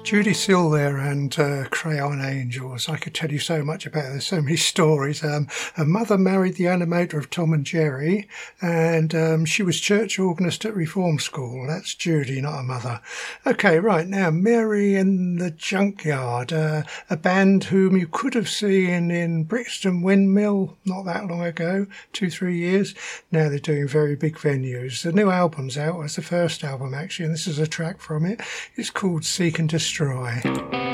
Judy Sill there and Crayon Angels. I could tell you so much about it. There's so many stories. Her mother married the animator of Tom and Jerry, and she was church organist at Reform School. That's Judy, not her mother. Okay, right now, Mary and the Junkyard, a band whom you could have seen in Brixton Windmill not that long ago, 2-3 years. Now they're doing very big venues. The new album's out. It's the first album, actually, and this is a track from it. It's called Seek and Destroy.